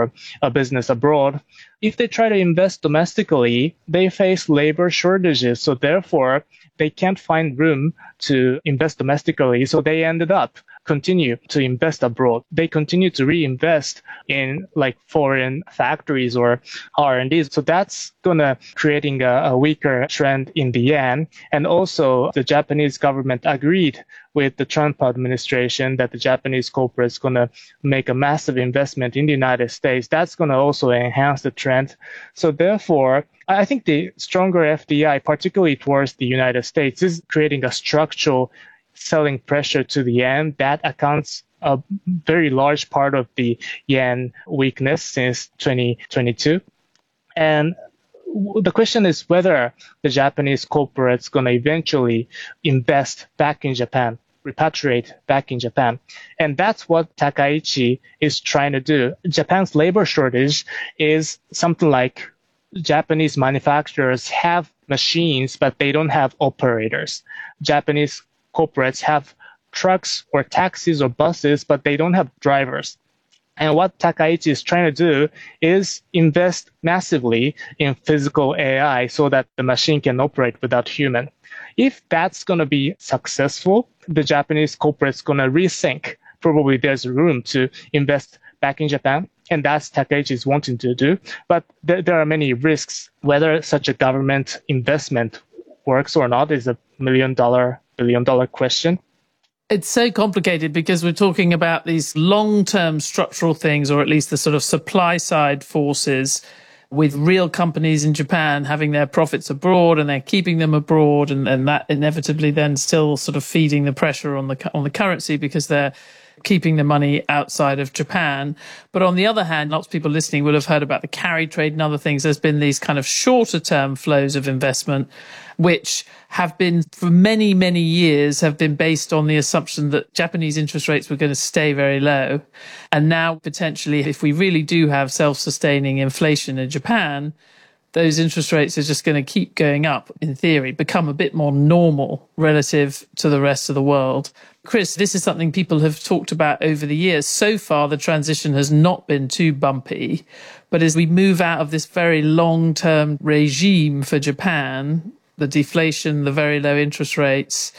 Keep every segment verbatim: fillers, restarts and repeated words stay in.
or a business abroad. If they try to invest domestically, they face labor shortages. So therefore, they can't find room to invest domestically. So they ended up continue to invest abroad. They continue to reinvest in like foreign factories or R and D. So that's going to creating a, a weaker trend in the yen. And also the Japanese government agreed with the Trump administration that the Japanese corporates going to make a massive investment in the United States. That's going to also enhance the trend. So therefore, I think the stronger F D I, particularly towards the United States, is creating a structural selling pressure to the yen. That accounts a very large part of the yen weakness since twenty twenty-two. And the question is whether the Japanese corporates going to eventually invest back in Japan, repatriate back in Japan. And that's what Takaichi is trying to do. Japan's labor shortage is something like Japanese manufacturers have machines, but they don't have operators. Japanese corporates have trucks or taxis or buses, but they don't have drivers. And what Takaichi is trying to do is invest massively in physical A I so that the machine can operate without human. If that's going to be successful, the Japanese corporates going to rethink. Probably there's room to invest back in Japan, and that's Takaichi is wanting to do. But th- there are many risks. Whether such a government investment works or not is a million dollar, billion dollar question. It's so complicated because we're talking about these long-term structural things, or at least the sort of supply side forces, with real companies in Japan having their profits abroad and they're keeping them abroad, and, and that inevitably then still sort of feeding the pressure on the on the currency because they're keeping the money outside of Japan. But on the other hand, lots of people listening will have heard about the carry trade and other things. There's been these kind of shorter term flows of investment, which have been for many, many years have been based on the assumption that Japanese interest rates were going to stay very low. And now potentially, if we really do have self-sustaining inflation in Japan, those interest rates are just going to keep going up, in theory, become a bit more normal relative to the rest of the world. Chris, this is something people have talked about over the years. So far, the transition has not been too bumpy. But as we move out of this very long-term regime for Japan, the deflation, the very low interest rates,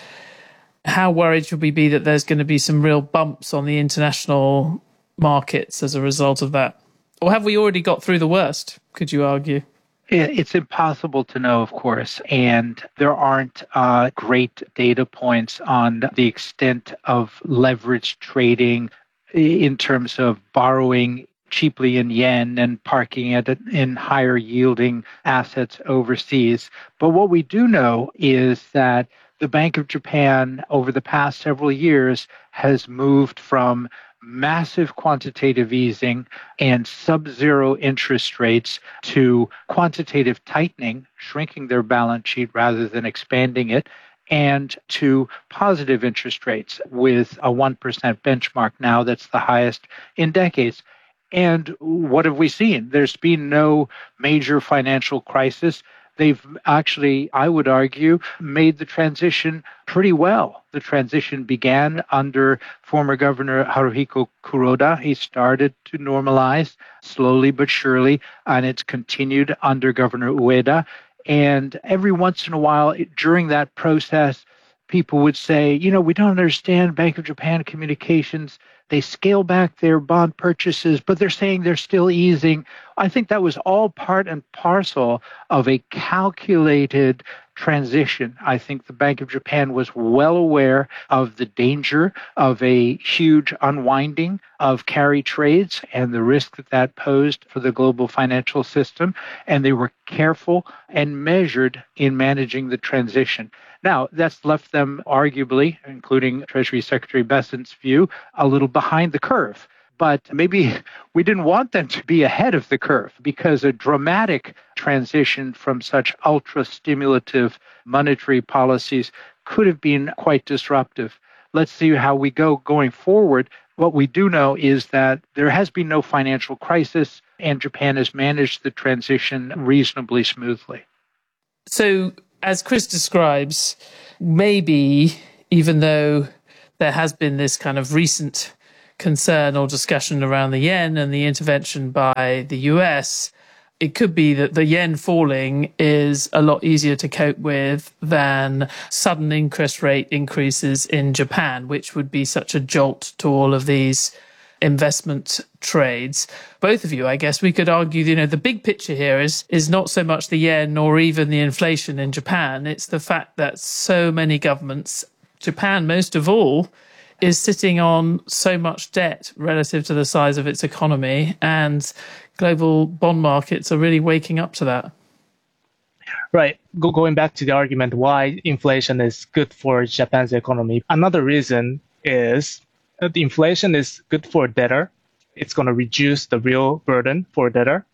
how worried should we be that there's going to be some real bumps on the international markets as a result of that? Or have we already got through the worst, could you argue? It's impossible to know, of course, and there aren't uh, great data points on the extent of leveraged trading in terms of borrowing cheaply in yen and parking it in higher yielding assets overseas. But what we do know is that the Bank of Japan over the past several years has moved from massive quantitative easing and sub-zero interest rates to quantitative tightening, shrinking their balance sheet rather than expanding it, and to positive interest rates with a one percent benchmark now that's the highest in decades. And what have we seen? There's been no major financial crisis. They've actually, I would argue, made the transition pretty well. The transition began under former Governor Haruhiko Kuroda. He started to normalize slowly but surely, and it's continued under Governor Ueda. And every once in a while during that process, people would say, you know, we don't understand Bank of Japan communications. They scale back their bond purchases, but they're saying they're still easing. I think that was all part and parcel of a calculated transition. I think the Bank of Japan was well aware of the danger of a huge unwinding of carry trades and the risk that that posed for the global financial system, and they were careful and measured in managing the transition. Now, that's left them arguably, including Treasury Secretary Bessent's view, a little behind the curve. But maybe we didn't want them to be ahead of the curve, because a dramatic transition from such ultra-stimulative monetary policies could have been quite disruptive. Let's see how we go going forward. What we do know is that there has been no financial crisis, and Japan has managed the transition reasonably smoothly. So, as Chris describes, maybe even though there has been this kind of recent concern or discussion around the yen and the intervention by the U S, it could be that the yen falling is a lot easier to cope with than sudden interest rate increases in Japan, which would be such a jolt to all of these investment trades. Both of you, I guess we could argue, you know, the big picture here is is not so much the yen or even the inflation in Japan. It's the fact that so many governments, Japan most of all, is sitting on so much debt relative to the size of its economy, and global bond markets are really waking up to that. Right. Go, going back to the argument why inflation is good for Japan's economy, another reason is that the inflation is good for debtor. It's going to reduce the real burden for debtor.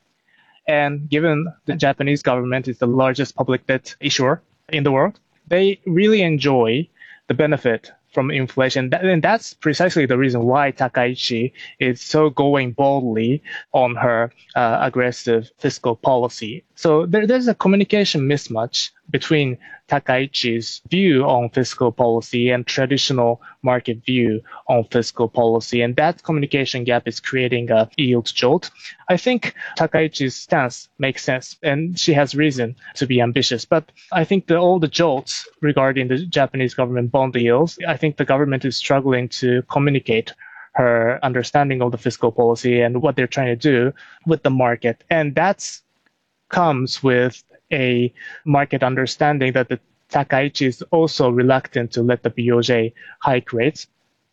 And given the Japanese government is the largest public debt issuer in the world, they really enjoy the benefit from inflation. And that's precisely the reason why Takaichi is so going boldly on her uh, aggressive fiscal policy. So there, there's a communication mismatch between Takaichi's view on fiscal policy and traditional market view on fiscal policy. And that communication gap is creating a yield jolt. I think Takaichi's stance makes sense, and she has reason to be ambitious. But I think that all the jolts regarding the Japanese government bond yields, I think the government is struggling to communicate her understanding of the fiscal policy and what they're trying to do with the market. And that's comes with a market understanding that the Takaichi is also reluctant to let the B O J hike rates.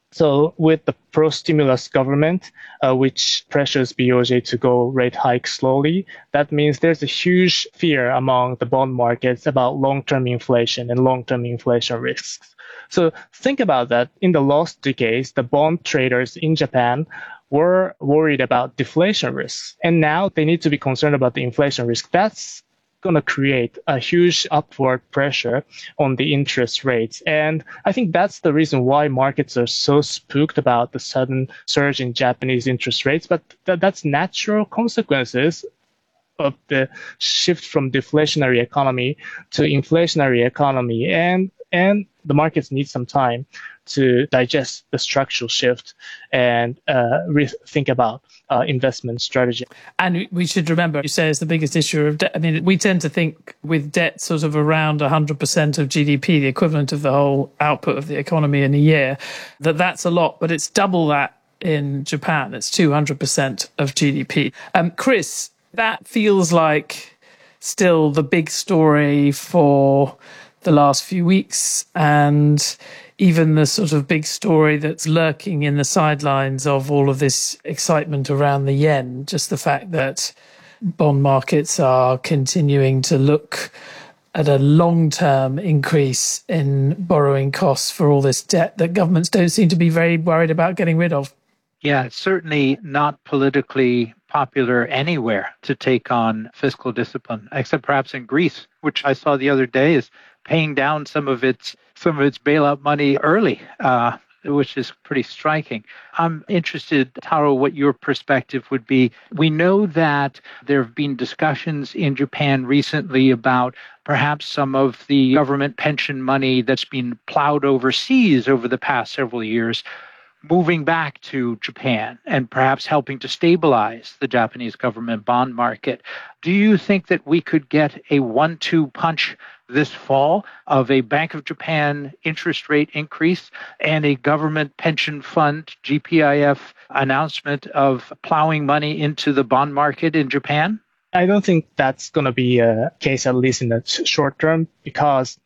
So with the pro-stimulus government, uh, which pressures B O J to go rate hike slowly, that means there's a huge fear among the bond markets about long-term inflation and long-term inflation risks. So think about that. In the last decades, the bond traders in Japan were worried about deflation risks, and now they need to be concerned about the inflation risk. That's going to create a huge upward pressure on the interest rates. And I think that's the reason why markets are so spooked about the sudden surge in Japanese interest rates. But th- that's natural consequences of the shift from deflationary economy to inflationary economy. And, and the markets need some time to digest the structural shift and uh, rethink about uh, investment strategy. And we should remember, you say it's the biggest issue of debt. I mean, we tend to think with debt sort of around one hundred percent of G D P, the equivalent of the whole output of the economy in a year, that that's a lot, but it's double that in Japan. It's two hundred percent of G D P. Um, Chris, that feels like still the big story for the last few weeks, and even the sort of big story that's lurking in the sidelines of all of this excitement around the yen, just the fact that bond markets are continuing to look at a long-term increase in borrowing costs for all this debt that governments don't seem to be very worried about getting rid of. Yeah, it's certainly not politically popular anywhere to take on fiscal discipline, except perhaps in Greece, which I saw the other day is paying down some of its some of its bailout money early, uh, which is pretty striking. I'm interested, Taro, what your perspective would be. We know that there have been discussions in Japan recently about perhaps some of the government pension money that's been plowed overseas over the past several years moving back to Japan and perhaps helping to stabilize the Japanese government bond market. Do you think that we could get a one two punch this fall of a Bank of Japan interest rate increase and a government pension fund, G P I F, announcement of plowing money into the bond market in Japan? I don't think that's going to be a case, at least in the short term, because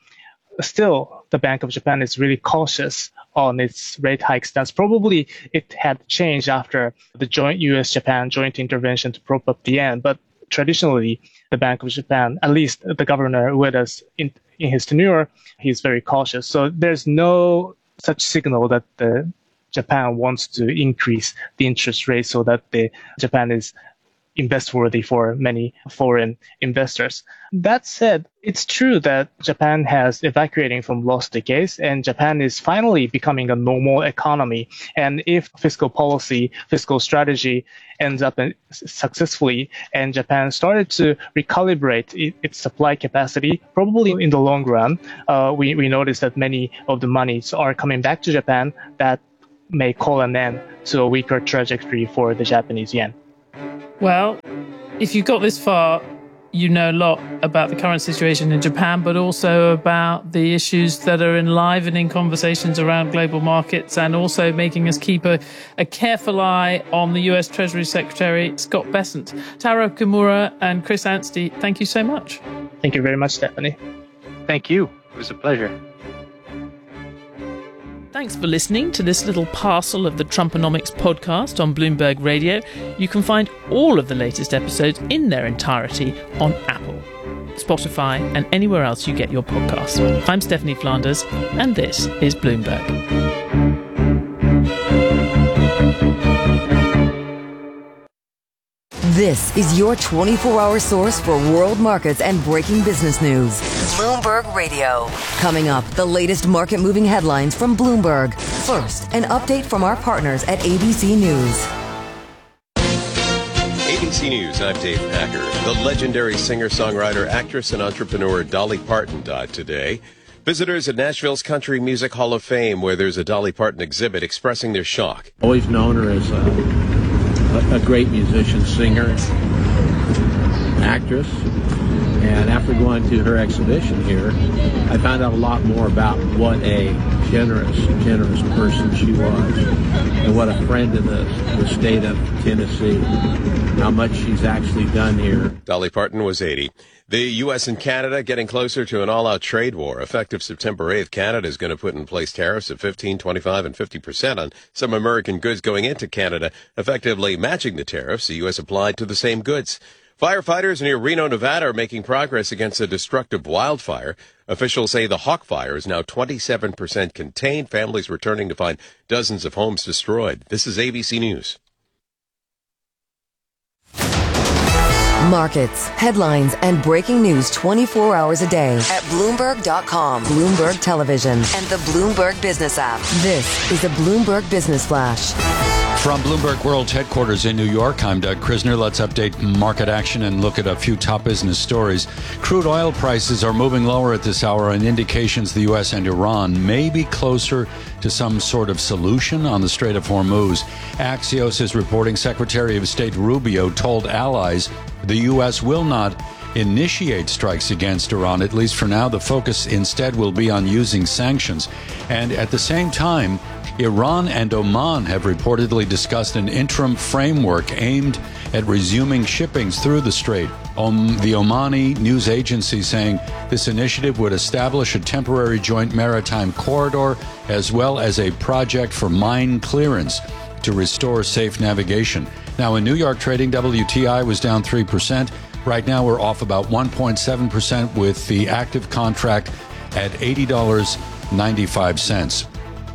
still the Bank of Japan is really cautious on its rate hike stance. Probably it had changed after the joint U S Japan joint intervention to prop up the yen, but traditionally the Bank of Japan, at least the governor with us in, in his tenure, he's very cautious. So there's no such signal that the Japan wants to increase the interest rate so that the Japan is invest worthy for many foreign investors. That said, it's true that Japan has evacuating from lost decades, and Japan is finally becoming a normal economy. And if fiscal policy, fiscal strategy ends up successfully, and Japan started to recalibrate its supply capacity, probably in the long run, uh, we, we notice that many of the monies are coming back to Japan, that may call an end to a weaker trajectory for the Japanese yen. Well, if you got this far, you know a lot about the current situation in Japan, but also about the issues that are enlivening conversations around global markets and also making us keep a, a careful eye on the U S Treasury Secretary, Scott Bessent. Taro Kimura and Chris Anstey, thank you so much. Thank you very much, Stephanie. Thank you. It was a pleasure. Thanks for listening to this little parcel of the Trumponomics podcast on Bloomberg Radio. You can find all of the latest episodes in their entirety on Apple, Spotify, and anywhere else you get your podcasts. I'm Stephanie Flanders, and this is Bloomberg. This is your twenty-four hour source for world markets and breaking business news. Bloomberg Radio. Coming up, the latest market-moving headlines from Bloomberg. First, an update from our partners at A B C News. A B C News, I'm Dave Packer. The legendary singer-songwriter, actress, and entrepreneur Dolly Parton died today. Visitors at Nashville's Country Music Hall of Fame, where there's a Dolly Parton exhibit, expressing their shock. Always known her as a, a, a great musician, singer, actress. And after going to her exhibition here, I found out a lot more about what a generous, generous person she was, and what a friend of the, the state of Tennessee, how much she's actually done here. Dolly Parton was eighty. The U S and Canada getting closer to an all-out trade war. Effective September eighth, Canada is going to put in place tariffs of fifteen, twenty-five, and fifty percent on some American goods going into Canada, effectively matching the tariffs the U S applied to the same goods. Firefighters near Reno, Nevada are making progress against a destructive wildfire. Officials say the Hawk Fire is now twenty-seven percent contained. Families returning to find dozens of homes destroyed. This is A B C News. Markets, headlines, and breaking news twenty-four hours a day at Bloomberg dot com, Bloomberg Television, and the Bloomberg Business app. This is a Bloomberg Business Flash. From Bloomberg World's headquarters in New York, I'm Doug Krisner. Let's update market action and look at a few top business stories. Crude oil prices are moving lower at this hour, and indications the U S and Iran may be closer to some sort of solution on the Strait of Hormuz. Axios is reporting Secretary of State Rubio told allies the U S will not initiate strikes against Iran. At least for now, the focus instead will be on using sanctions. And at the same time, Iran and Oman have reportedly discussed an interim framework aimed at resuming shippings through the strait. Um, the Omani news agency saying this initiative would establish a temporary joint maritime corridor as well as a project for mine clearance to restore safe navigation. Now, in New York trading, W T I was down three percent. Right now, we're off about one point seven percent with the active contract at eighty dollars and ninety-five cents.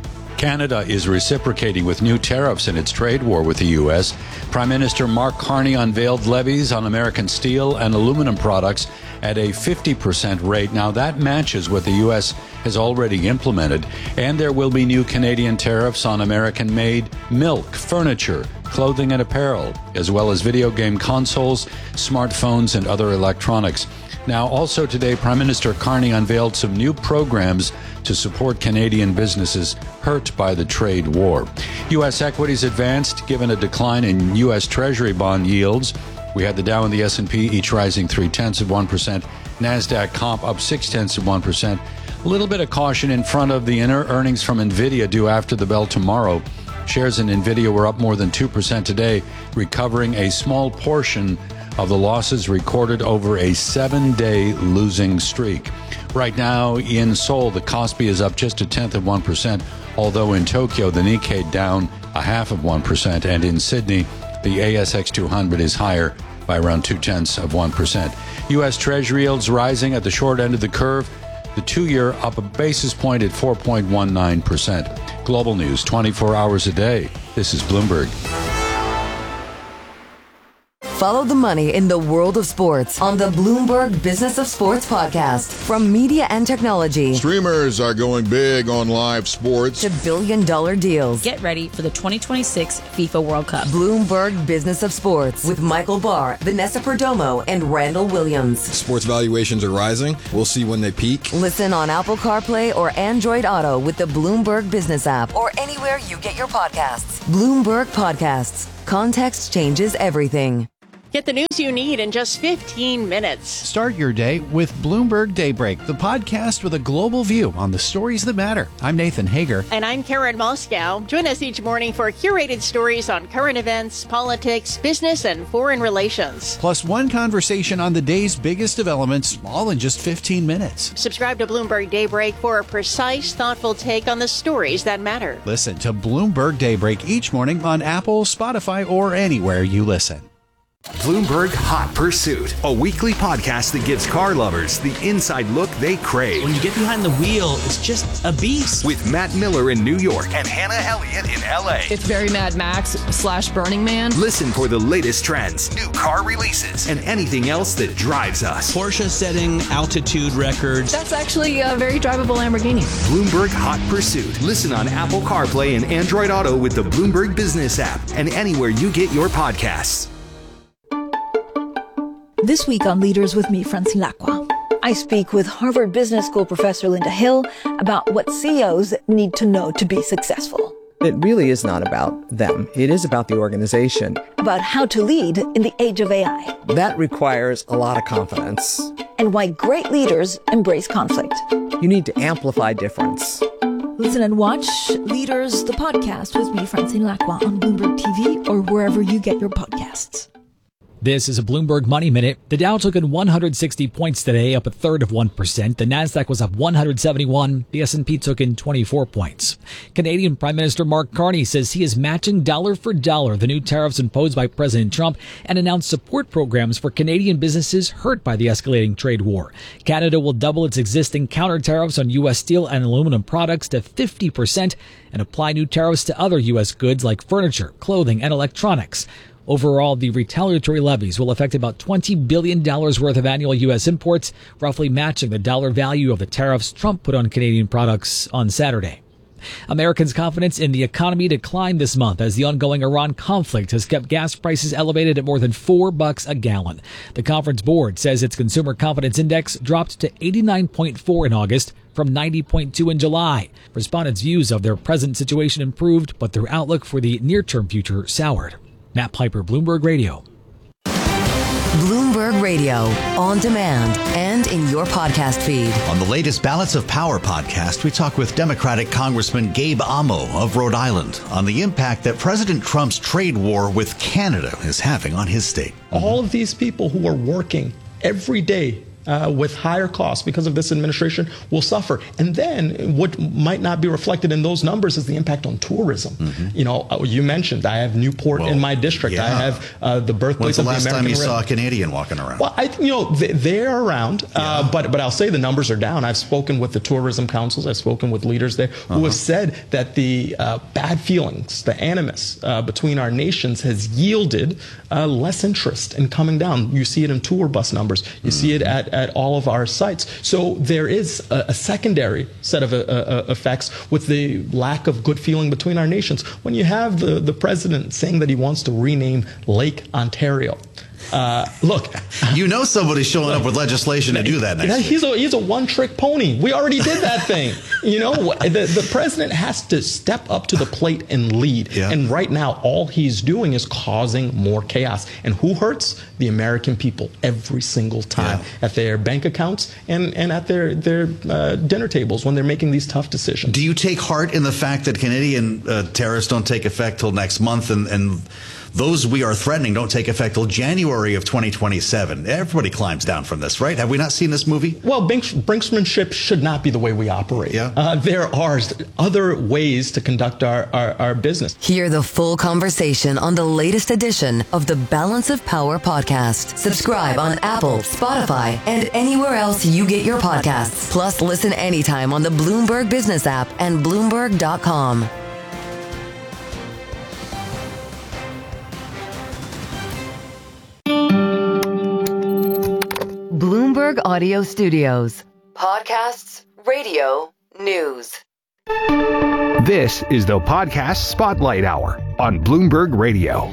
Canada is reciprocating with new tariffs in its trade war with the U S. Prime Minister Mark Carney unveiled levies on American steel and aluminum products at a fifty percent rate. Now, that matches what the U S has already implemented, and there will be new Canadian tariffs on American-made milk, furniture, clothing and apparel, as well as video game consoles, smartphones, and other electronics. Now, also today, Prime Minister Carney unveiled some new programs to support Canadian businesses hurt by the trade war. U S equities advanced given a decline in U S Treasury bond yields. We had the Dow and the S and P each rising three-tenths of one percent. NASDAQ comp up six-tenths of one percent. A little bit of caution in front of the inner earnings from NVIDIA due after the bell tomorrow. Shares in NVIDIA were up more than two percent today, recovering a small portion of the losses recorded over a seven-day losing streak. Right now in Seoul, the Kospi is up just a tenth of one percent, although in Tokyo, the Nikkei down a half of one percent, and in Sydney, the A S X two hundred is higher by around two-tenths of one percent. U S Treasury yields rising at the short end of the curve. The two-year up a basis point at four point one nine percent. Global news twenty-four hours a day. This is Bloomberg. Follow the money in the world of sports on the Bloomberg Business of Sports podcast. From media and technology. Streamers are going big on live sports. To billion dollar deals. Get ready for the twenty twenty-six FIFA World Cup. Bloomberg Business of Sports with Michael Barr, Vanessa Perdomo, and Randall Williams. Sports valuations are rising. We'll see when they peak. Listen on Apple CarPlay or Android Auto with the Bloomberg Business app or anywhere you get your podcasts. Bloomberg Podcasts. Context changes everything. Get the news you need in just fifteen minutes. Start your day with Bloomberg Daybreak, the podcast with a global view on the stories that matter. I'm Nathan Hager. And I'm Karen Moscow. Join us each morning for curated stories on current events, politics, business, and foreign relations. Plus one conversation on the day's biggest developments, all in just fifteen minutes. Subscribe to Bloomberg Daybreak for a precise, thoughtful take on the stories that matter. Listen to Bloomberg Daybreak each morning on Apple, Spotify, or anywhere you listen. Bloomberg Hot Pursuit, a weekly podcast that gives car lovers the inside look they crave. When you get behind the wheel, it's just a beast. With Matt Miller in New York and Hannah Elliott in L A. It's very Mad Max slash Burning Man. Listen for the latest trends, new car releases, and anything else that drives us. Porsche setting altitude records. That's actually a very drivable Lamborghini. Bloomberg Hot Pursuit. Listen on Apple CarPlay and Android Auto with the Bloomberg Business app and anywhere you get your podcasts. This week on Leaders with me, Francine Lacqua, I speak with Harvard Business School professor Linda Hill about what C E Os need to know to be successful. It really is not about them. It is about the organization. About how to lead in the age of A I. That requires a lot of confidence. And why great leaders embrace conflict. You need to amplify difference. Listen and watch Leaders, the podcast with me, Francine Lacqua, on Bloomberg T V or wherever you get your podcasts. This is a Bloomberg Money Minute. The Dow took in one hundred sixty points today, up a third of one percent. The Nasdaq was up one hundred seventy-one. The S and P took in twenty-four points. Canadian Prime Minister Mark Carney says he is matching dollar for dollar the new tariffs imposed by President Trump and announced support programs for Canadian businesses hurt by the escalating trade war. Canada will double its existing counter tariffs on U S steel and aluminum products to fifty percent and apply new tariffs to other U S goods like furniture, clothing, and electronics. Overall, the retaliatory levies will affect about twenty billion dollars worth of annual U S imports, roughly matching the dollar value of the tariffs Trump put on Canadian products on Saturday. Americans' confidence in the economy declined this month as the ongoing Iran conflict has kept gas prices elevated at more than four bucks a gallon. The conference board says its consumer confidence index dropped to eighty-nine point four in August from ninety point two in July. Respondents' views of their present situation improved, but their outlook for the near-term future soured. Matt Piper, Bloomberg Radio. Bloomberg Radio, on demand and in your podcast feed. On the latest Balance of Power podcast, we talk with Democratic Congressman Gabe Amo of Rhode Island on the impact that President Trump's trade war with Canada is having on his state. All of these people who are working every day Uh, with higher costs because of this administration will suffer. And then what might not be reflected in those numbers is the impact on tourism. Mm-hmm. You know, you mentioned I have Newport well, in my district. Yeah. I have uh, the birthplace of the American When's the last time you Rail. saw a Canadian walking around? Well, I think, you know, they, they're around, yeah. uh, but but I'll say the numbers are down. I've spoken with the tourism councils. I've spoken with leaders there who uh-huh. have said that the uh, bad feelings, the animus uh, between our nations has yielded uh, less interest in coming down. You see it in tour bus numbers. You mm-hmm. see it at at all of our sites. So there is a, a secondary set of uh, uh, effects with the lack of good feeling between our nations. When you have the, the president saying that he wants to rename Lake Ontario, Uh, look, you know somebody's showing up with legislation to do that next week. He's a, he's a one-trick pony. We already did that thing. You know, the, the president has to step up to the plate and lead. Yeah. And right now, all he's doing is causing more chaos. And who hurts? The American people every single time yeah. at their bank accounts and, and at their, their uh, dinner tables when they're making these tough decisions. Do you take heart in the fact that Canadian uh, tariffs don't take effect till next month and, and those we are threatening don't take effect till January of twenty twenty-seven. Everybody climbs down from this, right? Have we not seen this movie? Well, brinks, brinksmanship should not be the way we operate. Yeah. Uh, there are other ways to conduct our, our, our business. Hear the full conversation on the latest edition of the Balance of Power podcast. Subscribe on Apple, Spotify, and anywhere else you get your podcasts. Plus, listen anytime on the Bloomberg Business app and Bloomberg dot com. Bloomberg Audio Studios. Podcasts, radio, news. This is the Podcast Spotlight Hour on Bloomberg Radio.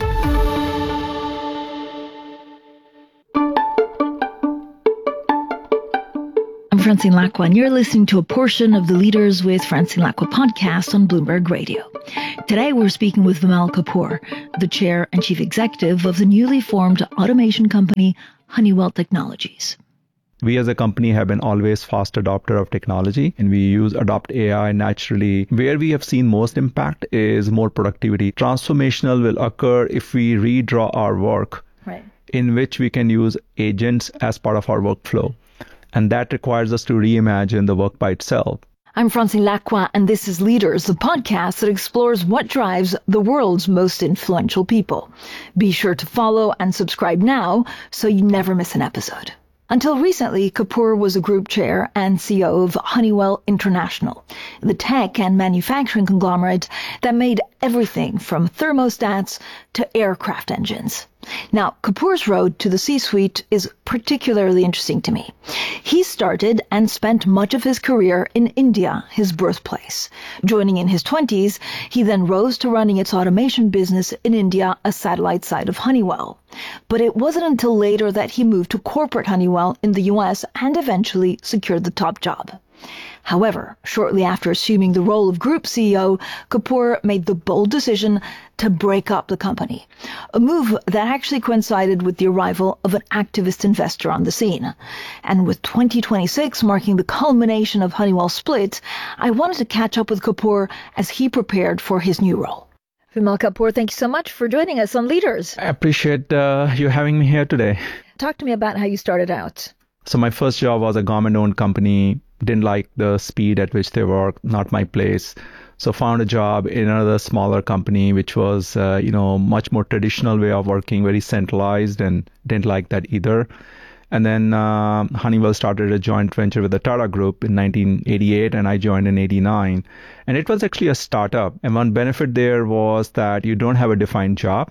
I'm Francine Lacqua, and you're listening to a portion of the Leaders with Francine Lacqua podcast on Bloomberg Radio. Today, we're speaking with Vimal Kapur, the chair and chief executive of the newly formed automation company Honeywell Technologies. We as a company have been always fast adopter of technology, and we use Adopt A I naturally. Where we have seen most impact is more productivity. Transformational will occur if we redraw our work, right, in which we can use agents as part of our workflow. And that requires us to reimagine the work by itself. I'm Francine Lacqua, and this is Leaders, the podcast that explores what drives the world's most influential people. Be sure to follow and subscribe now so you never miss an episode. Until recently, Kapur was a group chair and C E O of Honeywell International, the tech and manufacturing conglomerate that made everything from thermostats to aircraft engines. Now, Kapur's road to the C-suite is particularly interesting to me. He started and spent much of his career in India, his birthplace. Joining in his twenties, he then rose to running its automation business in India, a satellite site of Honeywell. But it wasn't until later that he moved to corporate Honeywell in the U S and eventually secured the top job. However, shortly after assuming the role of Group C E O, Kapur made the bold decision to break up the company, a move that actually coincided with the arrival of an activist investor on the scene. And with twenty twenty-six marking the culmination of Honeywell's split, I wanted to catch up with Kapur as he prepared for his new role. Vimal Kapur, thank you so much for joining us on Leaders. I appreciate uh, you having me here today. Talk to me about how you started out. So my first job was a government-owned company. Didn't like the speed at which they worked, not my place. So found a job in another smaller company, which was, uh, you know, much more traditional way of working, very centralized, and didn't like that either. And then uh, Honeywell started a joint venture with the Tata Group in nineteen eighty-eight, and I joined in eighty-nine. And it was actually a startup. And one benefit there was that you don't have a defined job.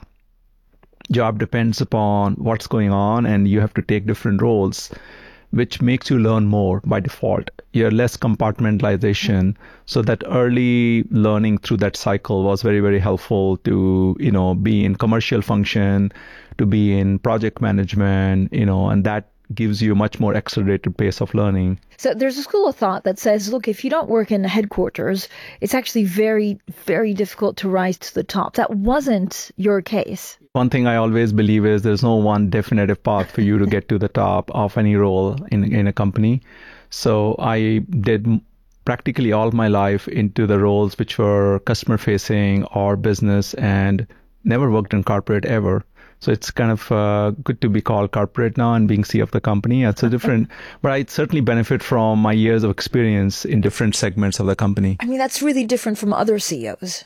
Job depends upon what's going on, and you have to take different roles, which makes you learn more by default. You're less compartmentalization. So that early learning through that cycle was very, very helpful to, you know, be in commercial function, to be in project management, you know, and that gives you a much more accelerated pace of learning. So there's a school of thought that says, look, if you don't work in the headquarters, it's actually very, very difficult to rise to the top. That wasn't your case. One thing I always believe is there's no one definitive path for you to get to the top of any role in, in a company. So I did practically all my life into the roles which were customer facing or business, and never worked in corporate ever. So it's kind of uh, good to be called corporate now and being C E O of the company. It's a different, but I certainly benefit from my years of experience in different segments of the company. I mean, that's really different from other C E Os.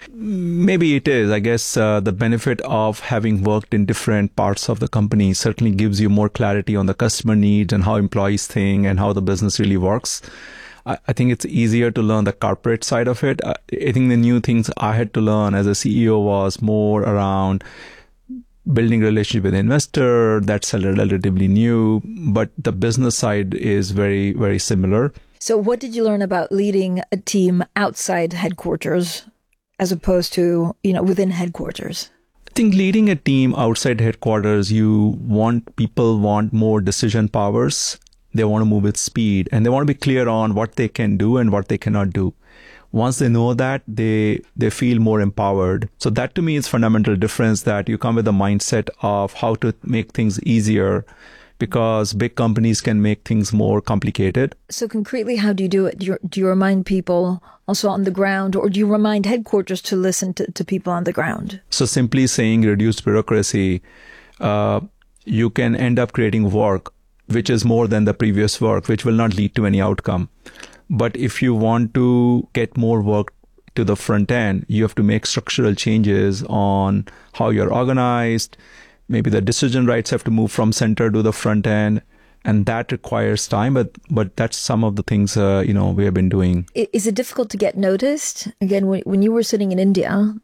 Maybe it is. I guess uh, the benefit of having worked in different parts of the company certainly gives you more clarity on the customer needs and how employees think and how the business really works. I, I think it's easier to learn the corporate side of it. I, I think the new things I had to learn as a C E O was more around building relationship with investor. That's relatively new, but the business side is very, very similar. So what did you learn about leading a team outside headquarters as opposed to, you know, within headquarters? I think leading a team outside headquarters, you want people want more decision powers. They want to move with speed, and they want to be clear on what they can do and what they cannot do. Once they know that, they they feel more empowered. So that to me is fundamental difference, that you come with a mindset of how to make things easier, because big companies can make things more complicated. So concretely, how do you do it? Do you, do you remind people also on the ground, or do you remind headquarters to listen to, to people on the ground? So simply saying reduce bureaucracy, uh, you can end up creating work which is more than the previous work, which will not lead to any outcome. But if you want to get more work to the front end, you have to make structural changes on how you're organized. Maybe the decision rights have to move from center to the front end, and that requires time. But but that's some of the things uh, you know we have been doing. Is it difficult to get noticed? Again, when, when you were sitting in India,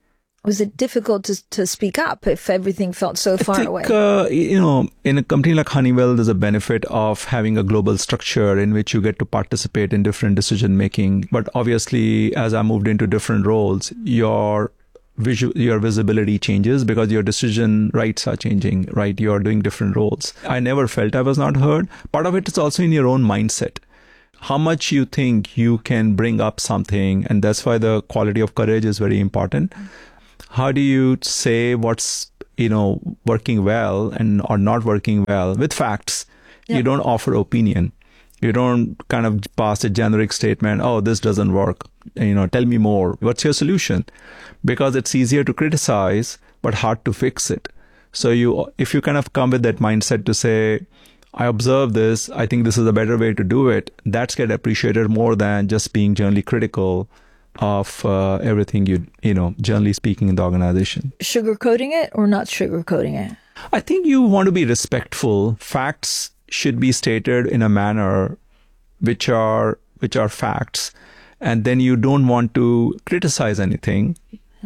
Was it difficult to, to speak up if everything felt so far I think, away? Uh, you know, in a company like Honeywell, there's a benefit of having a global structure in which you get to participate in different decision making. But obviously, as I moved into different roles, your visual, your visibility changes because your decision rights are changing, right? You're doing different roles. I never felt I was not heard. Part of it is also in your own mindset. How much you think you can bring up something, and that's why the quality of courage is very important. How do you say what's, you know, working well and or not working well with facts? Yeah. You don't offer opinion. You don't kind of pass a generic statement, oh, this doesn't work. You know, tell me more. What's your solution? Because it's easier to criticize, but hard to fix it. So you, if you kind of come with that mindset to say, I observe this, I think this is a better way to do it, that's get appreciated more than just being generally critical of uh, everything you, you know, generally speaking in the organization. Sugarcoating it or not sugarcoating it? I think you want to be respectful. Facts should be stated in a manner which are which are facts, and then you don't want to criticize anything,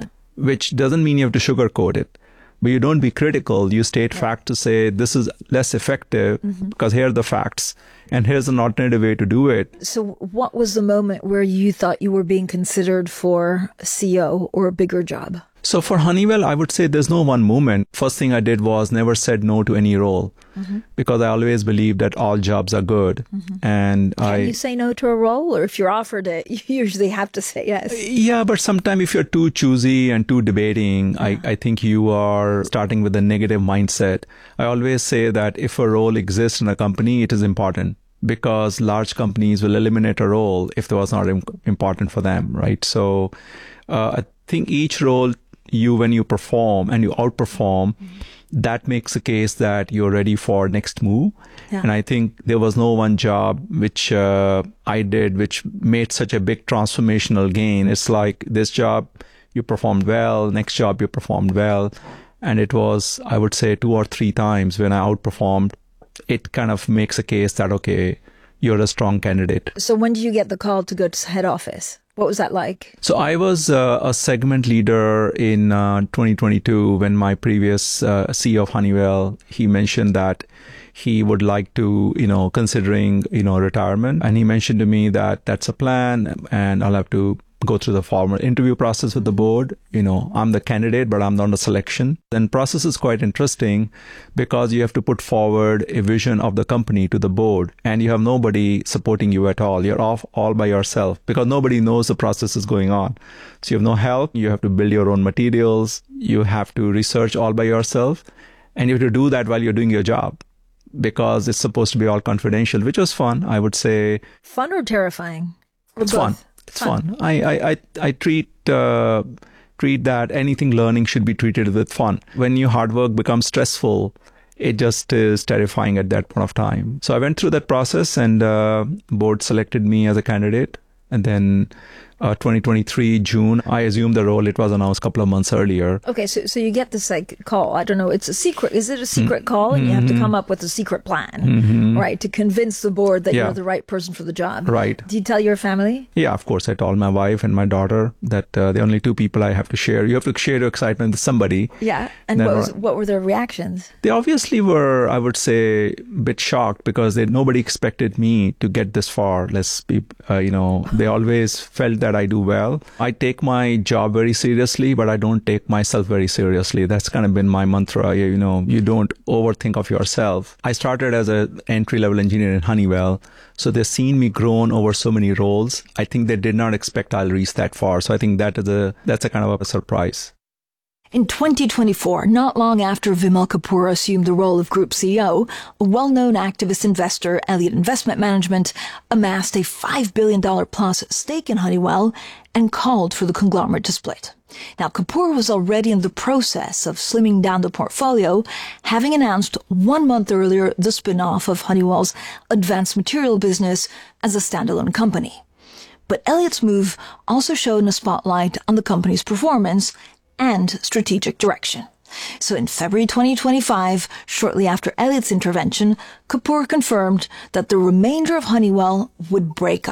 which doesn't mean you have to sugarcoat it. But you don't be critical. You state yeah. fact to say this is less effective mm-hmm. because here are the facts and here's an alternative way to do it. So what was the moment where you thought you were being considered for a C E O or a bigger job? So for Honeywell, I would say there's no one moment. First thing I did was never said no to any role mm-hmm. because I always believe that all jobs are good. Mm-hmm. And Can I, you say no to a role, or if you're offered it, you usually have to say yes? Yeah, but sometimes if you're too choosy and too debating, yeah. I, I think you are starting with a negative mindset. I always say that if a role exists in a company, it is important, because large companies will eliminate a role if it was not im- important for them, right? So uh, I think each role you, when you perform and you outperform, mm-hmm. that makes a case that you're ready for next move. Yeah. And I think there was no one job which uh, I did which made such a big transformational gain. It's like this job, you performed well, next job you performed well. And it was, I would say, two or three times when I outperformed, it kind of makes a case that, okay, you're a strong candidate. So when did you get the call to go to head office? What was that like? So I was uh, a segment leader in uh, twenty twenty-two when my previous uh, C E O of Honeywell, he mentioned that he would like to, you know, considering, you know, retirement. And he mentioned to me that that's a plan and I'll have to go through the formal interview process with the board. You know, I'm the candidate, but I'm not the selection. And process is quite interesting because you have to put forward a vision of the company to the board and you have nobody supporting you at all. You're off all by yourself because nobody knows the process is going on. So you have no help. You have to build your own materials. You have to research all by yourself. And you have to do that while you're doing your job because it's supposed to be all confidential, which was fun, I would say. Fun or terrifying? Or it's both? fun. It's fun. fun. I, I, I, I treat uh, treat that anything learning should be treated with fun. When your hard work becomes stressful, it just is terrifying at that point of time. So I went through that process and uh, board selected me as a candidate. And then uh, twenty twenty-three, June, I assumed the role. It was announced a couple of months earlier. Okay, so so you get this like call. I don't know. It's a secret. Is it a secret mm-hmm. call? And you have to come up with a secret plan, mm-hmm. right, to convince the board that yeah. you're the right person for the job. Right. Do you tell your family? Yeah, of course. I told my wife and my daughter that uh, the only two people I have to share. You have to share your excitement with somebody. Yeah. And what, was, what were their reactions? They obviously were, I would say, a bit shocked because they nobody expected me to get this far. Let's be, uh, you know, they always felt that I do well. I take my job very seriously, but I don't take myself very seriously. That's kind of been my mantra. You know, you don't overthink of yourself. I started as an entry-level engineer in Honeywell, so they've seen me grown over so many roles. I think they did not expect I'll reach that far. So I think that is a that's a kind of a surprise. In twenty twenty-four, not long after Vimal Kapur assumed the role of Group C E O, a well-known activist investor, Elliott Investment Management, amassed a five billion dollars plus stake in Honeywell and called for the conglomerate to split. Now, Kapur was already in the process of slimming down the portfolio, having announced one month earlier the spin-off of Honeywell's advanced material business as a standalone company. But Elliott's move also shone a spotlight on the company's performance and strategic direction. So in February twenty twenty-five, shortly after Elliott's intervention, Kapur confirmed that the remainder of Honeywell would break up.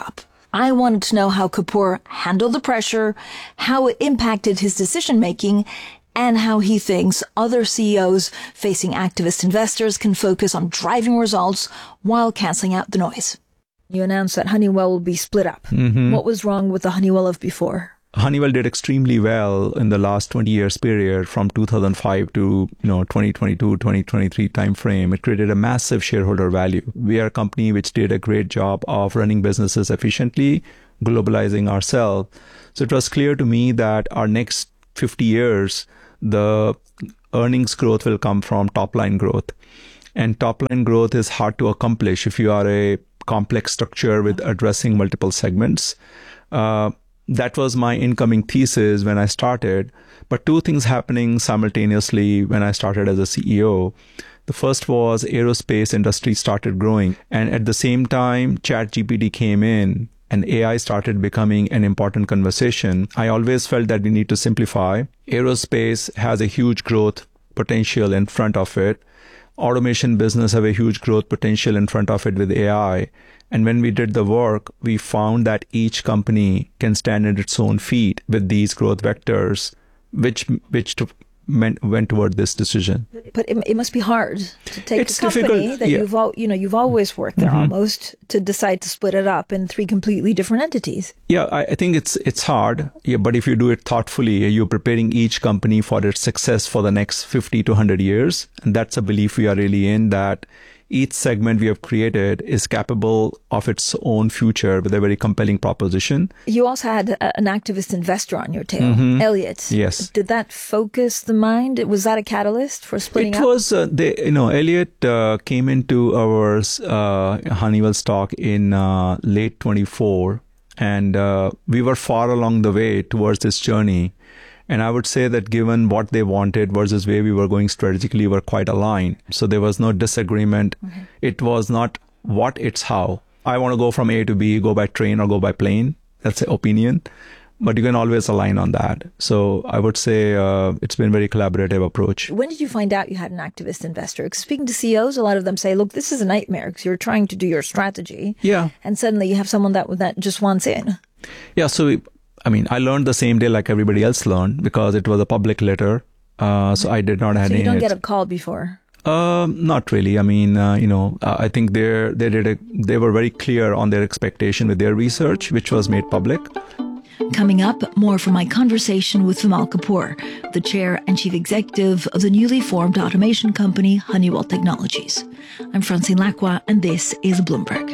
I wanted to know how Kapoor handled the pressure, how it impacted his decision-making, and how he thinks other C E Os facing activist investors can focus on driving results while canceling out the noise. You announced that Honeywell will be split up. Mm-hmm. What was wrong with the Honeywell of before? Honeywell did extremely well in the last twenty years period from two thousand five to you know twenty twenty-two, twenty twenty-three timeframe. It created a massive shareholder value. We are a company which did a great job of running businesses efficiently, globalizing ourselves. So it was clear to me that our next fifty years, the earnings growth will come from top line growth. And top line growth is hard to accomplish if you are a complex structure with addressing multiple segments. Uh, That was my incoming thesis when I started. But two things happening simultaneously when I started as a C E O. The first was aerospace industry started growing. And at the same time, ChatGPT came in and A I started becoming an important conversation. I always felt that we need to simplify. Aerospace has a huge growth potential in front of it. Automation business have a huge growth potential in front of it with A I. And when we did the work, we found that each company can stand on its own feet with these growth vectors, which which to, meant, went toward this decision. But it, it must be hard to take it's a company difficult. that Yeah. you've all, you know you've always worked there Mm-hmm. almost to decide to split it up in three completely different entities. Yeah, I, I think it's it's hard. Yeah, but if you do it thoughtfully, you're preparing each company for its success for the next fifty to one hundred years. And that's a belief we are really in, that each segment we have created is capable of its own future with a very compelling proposition. You also had a, an activist investor on your tail, Mhm. Elliott. Yes. Did that focus the mind? Was that a catalyst for splitting It up? was, uh, they, you know, Elliott uh, came into our uh, Honeywell stock in uh, late twenty-four, and uh, we were far along the way towards this journey. And I would say that given what they wanted versus where we were going strategically, were quite aligned. So there was no disagreement. Mm-hmm. It was not what, it's how. I want to go from A to B, go by train or go by plane. That's the opinion. But you can always align on that. So I would say uh, it's been a very collaborative approach. When did you find out you had an activist investor? Because speaking to C E Os, a lot of them say, look, this is a nightmare because you're trying to do your strategy. Yeah. And suddenly you have someone that that just wants in. Yeah, so we, I mean, I learned the same day like everybody else learned because it was a public letter. Uh, so I did not have so any. You don't get a call before? Um, not really. I mean, uh, you know, uh, I think they they did a, they were very clear on their expectation with their research, which was made public. Coming up, more from my conversation with Vimal Kapoor, the chair and chief executive of the newly formed automation company Honeywell Technologies. I'm Francine Lacqua, and this is Bloomberg.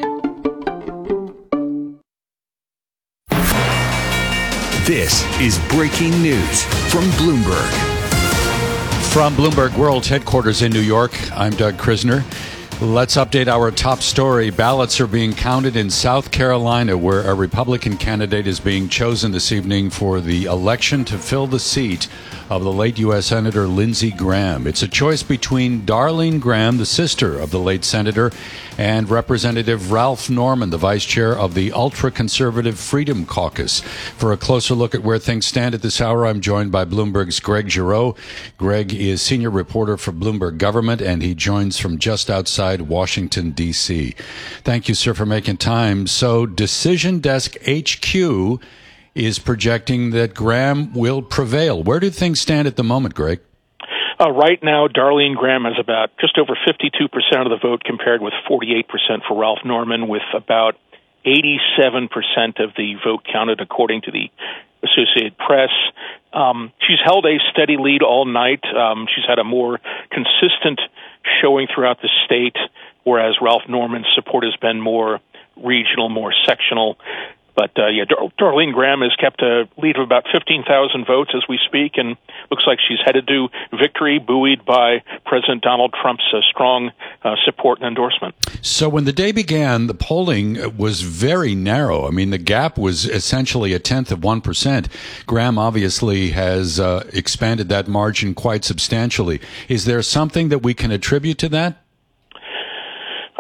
This is breaking news from Bloomberg. From Bloomberg World Headquarters in New York, I'm Doug Krisner. Let's update our top story. Ballots are being counted in South Carolina, where a Republican candidate is being chosen this evening for the election to fill the seat of the late U S Senator Lindsey Graham. It's a choice between Darlene Graham, the sister of the late senator, and Representative Ralph Norman, the vice chair of the ultra-conservative Freedom Caucus. For a closer look at where things stand at this hour, I'm joined by Bloomberg's Greg Giroux. Greg is senior reporter for Bloomberg Government, and he joins from just outside Washington, D C. Thank you, sir, for making time. So Decision Desk H Q is projecting that Graham will prevail. Where do things stand at the moment, Greg? Uh, right now, Darlene Graham has about just over fifty-two percent of the vote compared with forty-eight percent for Ralph Norman, with about eighty-seven percent of the vote counted according to the Associated Press. Um, she's held a steady lead all night. Um, she's had a more consistent showing throughout the state, whereas Ralph Norman's support has been more regional, more sectional. But, uh, yeah, Dar- Darlene Graham has kept a lead of about fifteen thousand votes as we speak, and looks like she's headed to victory, buoyed by President Donald Trump's uh, strong uh, support and endorsement. So when the day began, the polling was very narrow. I mean, the gap was essentially a tenth of one percent. Graham obviously has uh, expanded that margin quite substantially. Is there something that we can attribute to that?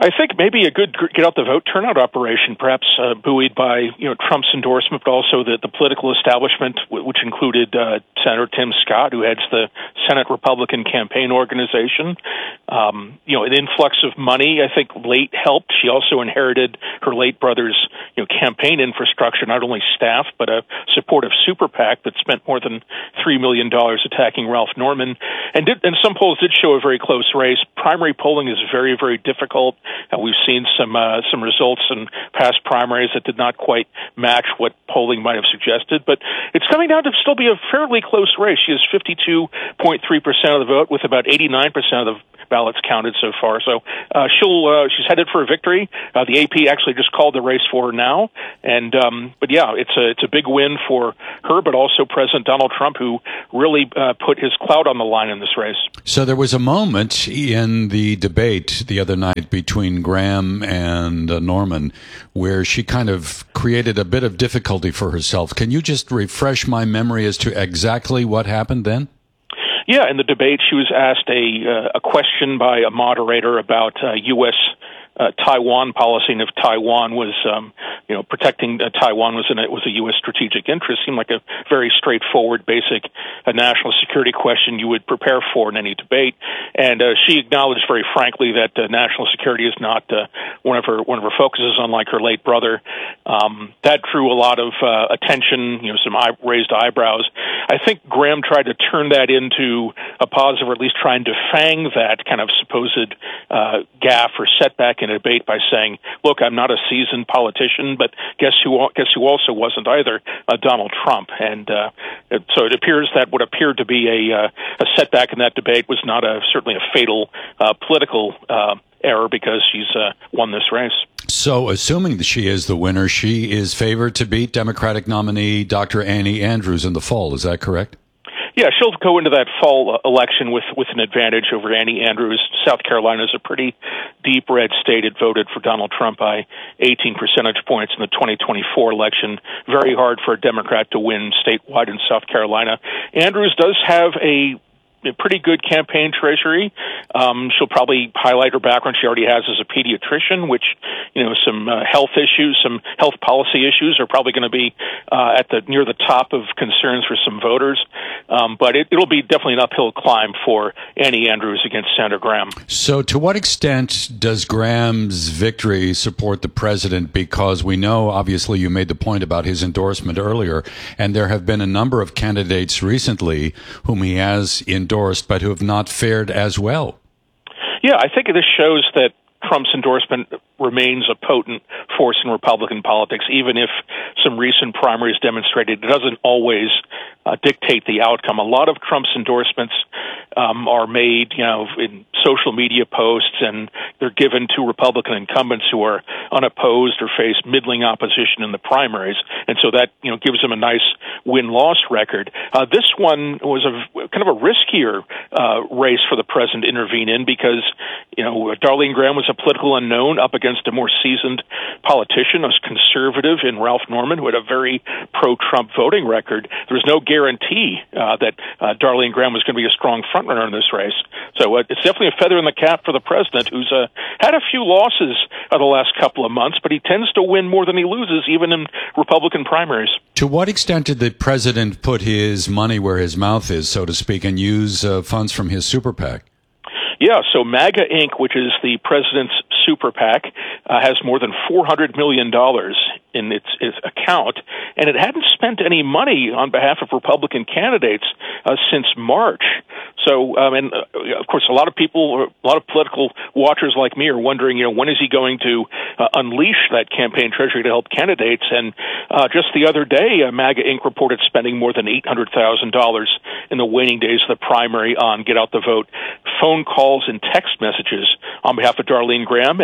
I think maybe a good get out the vote turnout operation, perhaps uh, buoyed by you know Trump's endorsement, but also the, the political establishment, which included uh, Senator Tim Scott, who heads the Senate Republican Campaign Organization. Um, you know, an influx of money, I think, late helped. She also inherited her late brother's you know campaign infrastructure, not only staff, but a supportive super PAC that spent more than three million dollars attacking Ralph Norman. And, did, and some polls did show a very close race. Primary polling is very, very difficult. Uh, we've seen some uh, some results in past primaries that did not quite match what polling might have suggested, but it's coming down to still be a fairly close race. She has fifty-two point three percent of the vote, with about eighty-nine percent of the ballots counted so far. So uh, she'll uh, she's headed for a victory. Uh, the A P actually just called the race for her now, and um, but yeah, it's a it's a big win for her, but also President Donald Trump, who really uh, put his clout on the line in this race. So there was a moment in the debate the other night between Graham and uh, Norman where she kind of created a bit of difficulty for herself. Can you just refresh my memory as to exactly what happened then? Yeah, in the debate, she was asked a uh, a question by a moderator about uh, U S Uh, Taiwan policy, and if Taiwan was, um, you know, protecting uh, Taiwan was in a, was a U S strategic interest. Seemed like a very straightforward, basic uh, national security question you would prepare for in any debate. And uh, she acknowledged very frankly that uh, national security is not uh, one of her one of her focuses, unlike her late brother. Um, that drew a lot of uh, attention, you know, some eye- raised eyebrows. I think Graham tried to turn that into a positive, or at least try and defang that kind of supposed uh, gaffe or setback in a debate by saying, "Look, I'm not a seasoned politician, but guess who? Guess who also wasn't either? Uh, Donald Trump." And uh, it, so it appears that what appeared to be a uh, a setback in that debate was not a certainly a fatal uh, political uh, error, because she's uh, won this race. So, assuming that she is the winner, she is favored to beat Democratic nominee Doctor Annie Andrews in the fall. Is that correct? Yeah, she'll go into that fall election with, with an advantage over Annie Andrews. South Carolina is a pretty deep red state. It voted for Donald Trump by eighteen percentage points in the twenty twenty-four election. Very hard for a Democrat to win statewide in South Carolina. Andrews does have a a pretty good campaign treasury. Um, she'll probably highlight her background she already has as a pediatrician, which, you know, some uh, health issues, some health policy issues are probably going to be uh, at the near the top of concerns for some voters. Um, but it, it'll be definitely an uphill climb for Annie Andrews against Senator Graham. So to what extent does Graham's victory support the president? Because we know, obviously, you made the point about his endorsement earlier, and there have been a number of candidates recently whom he has endorsed, but who have not fared as well. Yeah, I think this shows that Trump's endorsement remains a potent force in Republican politics, even if some recent primaries demonstrated it doesn't always uh, dictate the outcome. A lot of Trump's endorsements um, are made, you know, in social media posts, and they're given to Republican incumbents who are unopposed or face middling opposition in the primaries, and so that, you know, gives them a nice win-loss record. Uh, this one was a kind of a riskier uh, race for the president to intervene in, because, you know, Darlene Graham was a political unknown up against a more seasoned politician, a conservative in Ralph Norman, who had a very pro-Trump voting record. There was no guarantee uh, that uh, Darlene Graham was going to be a strong frontrunner in this race. So uh, it's definitely a feather in the cap for the president, who's uh, had a few losses uh, the last couple of months, but he tends to win more than he loses, even in Republican primaries. To what extent did the president put his money where his mouth is, so to speak, and use uh, funds from his super PAC? Yeah, so MAGA Incorporated, which is the president's super PAC, uh, has more than four hundred million dollars in its, its account, and it hadn't spent any money on behalf of Republican candidates uh, since March. So, um, and uh, of course, a lot of people, a lot of political watchers like me are wondering, you know, when is he going to uh, unleash that campaign treasury to help candidates? And uh, just the other day, uh, MAGA Incorporated reported spending more than eight hundred thousand dollars in the waning days of the primary on get out the vote phone calls and text messages on behalf of Darlene Graham. And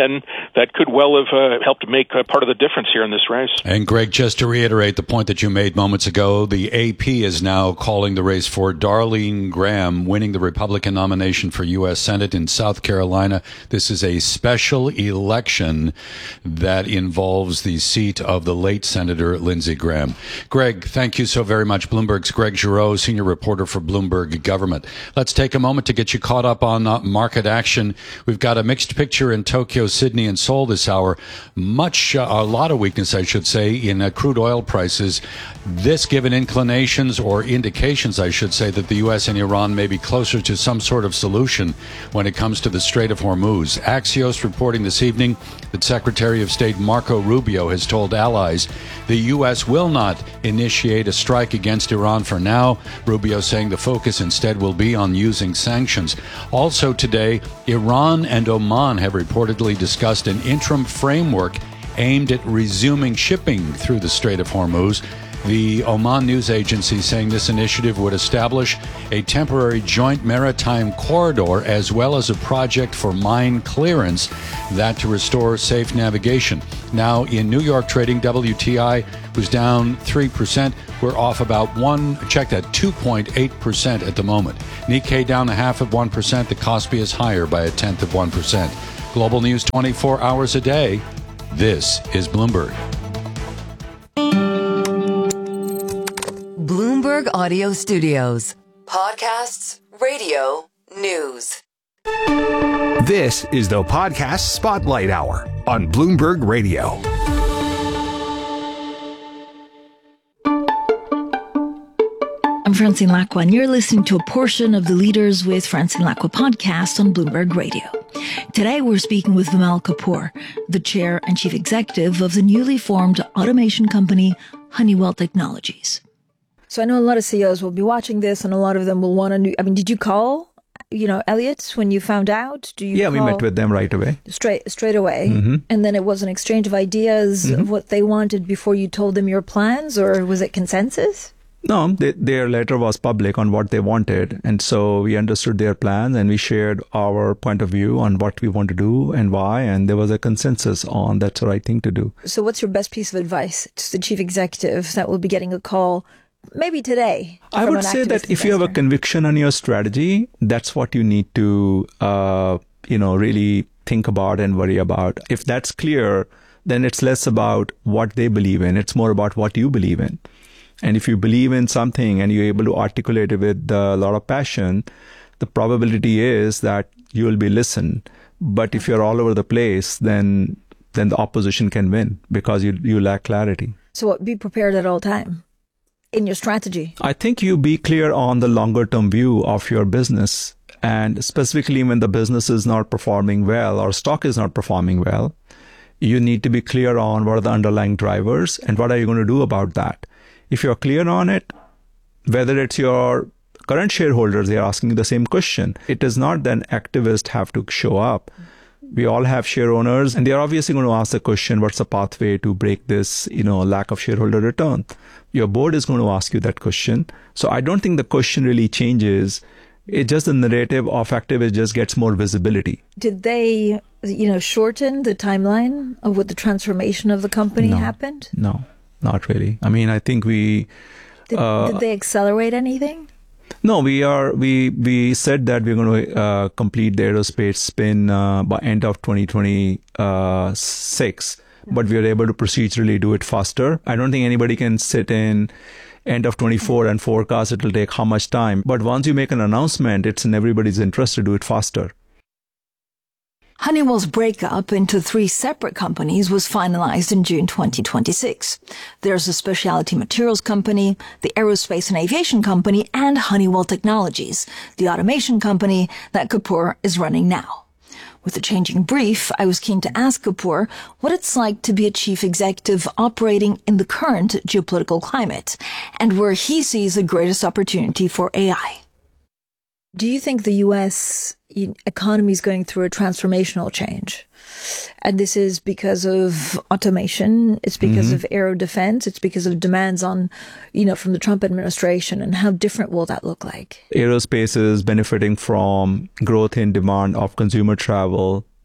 that could well have uh, helped make uh, part of the difference here in this race. And Greg, just to reiterate the point that you made moments ago, the A P is now calling the race for Darlene Graham winning the Republican nomination for U S Senate in South Carolina. This is a special election that involves the seat of the late Senator Lindsey Graham. Greg, thank you so very much. Bloomberg's Greg Giroux, senior reporter for Bloomberg Government. Let's take a moment to get you caught up on uh, market action. We've got a mixed picture in Tokyo, Sydney, and Seoul this hour. Much, uh, a lot of weakness, I should say, in uh, crude oil prices. This given inclinations or indications, I should say, that the U S and Iran may be closer to some sort of solution when it comes to the Strait of Hormuz. Axios reporting this evening that Secretary of State Marco Rubio has told allies the U S will not initiate a strike against Iran for now. Rubio saying the focus instead will be on using sanctions. Also today, Iran and Oman have reportedly discussed an interim framework aimed at resuming shipping through the Strait of Hormuz. The Oman news agency saying this initiative would establish a temporary joint maritime corridor as well as a project for mine clearance, that to restore safe navigation. Now in New York trading, W T I was down three percent. We're off about one, check that, two point eight percent at the moment. Nikkei down a half of one percent. The Kospi is higher by a tenth of one percent. Global news twenty-four hours a day. This is Bloomberg. Bloomberg Audio Studios. Podcasts, radio, news. This is the Podcast Spotlight Hour on Bloomberg Radio. I'm Francine Lacqua, and you're listening to a portion of the Leaders with Francine Lacqua podcast on Bloomberg Radio. Today, we're speaking with Vimal Kapur, the chair and chief executive of the newly formed automation company Honeywell Technologies. So I know a lot of C E Os will be watching this, and a lot of them will want to know. I mean, did you call, you know, Elliott when you found out? Do you yeah, call we met with them right away. Straight straight away. Mm-hmm. And then it was an exchange of ideas mm-hmm. of what they wanted before you told them your plans, or was it consensus? No, they, their letter was public on what they wanted. And so we understood their plans and we shared our point of view on what we want to do and why. And there was a consensus on that's the right thing to do. So what's your best piece of advice to the chief executive that will be getting a call maybe today? I would say that if investor. you have a conviction on your strategy, that's what you need to, uh, you know, really think about and worry about. If that's clear, then it's less about what they believe in. It's more about what you believe in. And if you believe in something and you're able to articulate it with a lot of passion, the probability is that you will be listened. But if you're all over the place, then then the opposition can win because you you lack clarity. So what, be prepared at all time in your strategy? I think you be clear on the longer term view of your business. And specifically when the business is not performing well or stock is not performing well, you need to be clear on what are the underlying drivers and what are you going to do about that. If you're clear on it, whether it's your current shareholders, they're asking the same question. It is not that activists have to show up. We all have share owners, and they're obviously going to ask the question, what's the pathway to break this, you know, lack of shareholder return? Your board is going to ask you that question. So I don't think the question really changes. It's just the narrative of activists just gets more visibility. Did they, you know, shorten the timeline of what the transformation of the company no, happened? No. Not really. I mean, I think we... Did, uh, did they accelerate anything? No, we are. We we said that we're going to uh, complete the aerospace spin uh, by end of twenty twenty-six, but we are able to procedurally do it faster. I don't think anybody can sit in end of twenty-four and forecast it will take how much time. But once you make an announcement, it's in everybody's interest to do it faster. Honeywell's breakup into three separate companies was finalized in June twenty twenty-six. There's a specialty materials company, the aerospace and aviation company, and Honeywell Technologies, the automation company that Kapur is running now. With the changing brief, I was keen to ask Kapur what it's like to be a chief executive operating in the current geopolitical climate and where he sees the greatest opportunity for A I. Do you think the U S economy is going through a transformational change? And this is because of automation, it's because mm-hmm. of aero defense, it's because of demands on, you know, from the Trump administration. And how different will that look like? Aerospace is benefiting from growth in demand of consumer travel,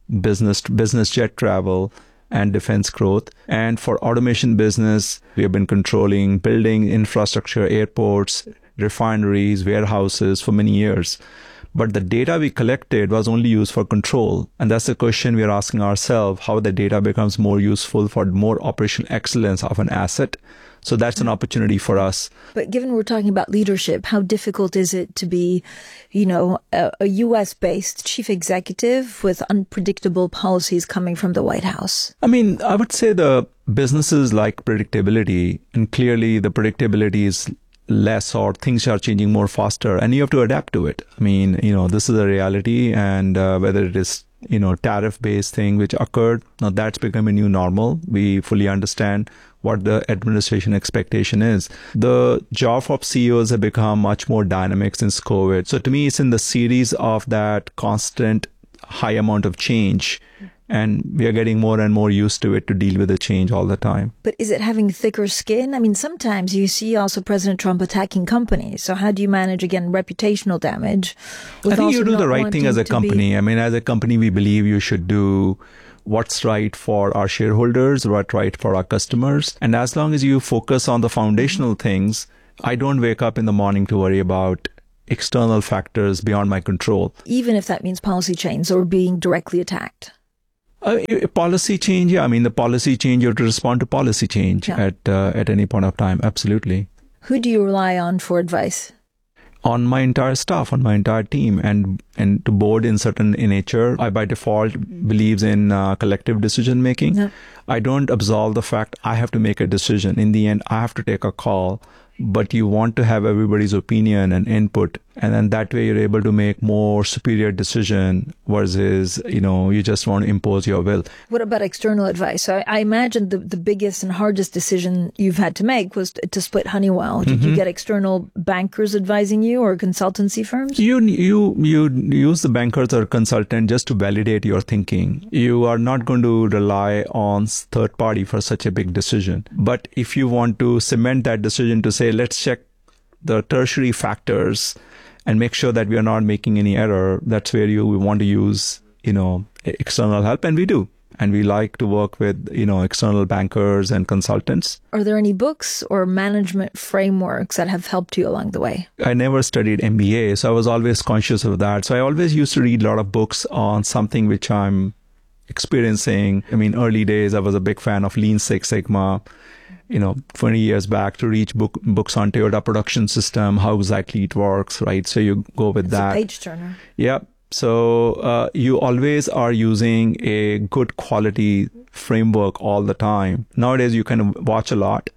business business jet travel, and defense growth. And for automation business, we have been controlling building infrastructure, airports, refineries, warehouses for many years. But the data we collected was only used for control. And that's the question we are asking ourselves, how the data becomes more useful for more operational excellence of an asset. So that's an opportunity for us. But given we're talking about leadership, how difficult is it to be, you know, a, a U S-based chief executive with unpredictable policies coming from the White House? I mean, I would say the businesses like predictability, and clearly the predictability is less, or things are changing more faster, and you have to adapt to it. I mean, you know, this is a reality, and uh, whether it is, you know, tariff-based thing which occurred, now that's become a new normal. We fully understand what the administration expectation is. The job of C E Os have become much more dynamic since COVID. So to me, it's in the series of that constant high amount of change. And we are getting more and more used to it to deal with the change all the time. But is it having thicker skin? I mean, sometimes you see also President Trump attacking companies. So how do you manage, again, reputational damage? I think you do the right thing as a company. Be... I mean, as a company, we believe you should do what's right for our shareholders, what's right for our customers. And as long as you focus on the foundational mm-hmm. things, I don't wake up in the morning to worry about external factors beyond my control. Even if that means policy change or being directly attacked. Uh, policy change, yeah. I mean, the policy change, you have to respond to policy change yeah. at uh, at any point of time. Absolutely. Who do you rely on for advice? On my entire staff, on my entire team, and and to board in certain in nature. I by default believes in uh, collective decision making. Yeah. I don't absolve the fact I have to make a decision. In the end, I have to take a call. But you want to have everybody's opinion and input, and then that way you're able to make more superior decision versus, you know, you just want to impose your will. What about external advice? So I, I imagine the, the biggest and hardest decision you've had to make was to, to split Honeywell. Did mm-hmm. you get external bankers advising you or consultancy firms? You, you, you use the bankers or consultant just to validate your thinking. You are not going to rely on third party for such a big decision. But if you want to cement that decision to say, let's check the tertiary factors and make sure that we are not making any error. That's where you we want to use, you know, external help, and we do. And we like to work with, you know, external bankers and consultants. Are there any books or management frameworks that have helped you along the way? I never studied M B A, so I was always conscious of that. So I always used to read a lot of books on something which I'm experiencing. I mean, early days, I was a big fan of Lean Six Sigma. You know, twenty years back to reach book, books on Toyota Production System, how exactly it works, right? So you go with it's that. It's a page turner. Yeah. So uh, you always are using a good quality framework all the time. Nowadays, you can watch a lot.